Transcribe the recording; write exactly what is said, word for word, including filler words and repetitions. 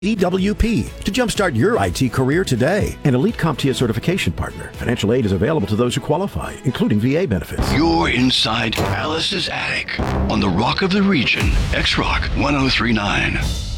E W P to jumpstart your I T career today. An elite CompTIA certification partner. Financial aid is available to those who qualify, including V A benefits. You're inside Alice's attic on the Rock of the Region, X-Rock ten thirty-nine.